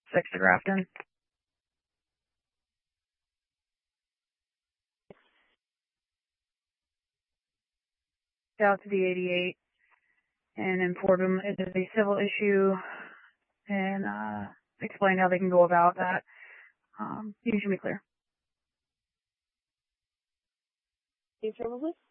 6 to Grafton. Out to the 88 and inform them it is a civil issue and explain how they can go about that. You should be clear. Affirmatively.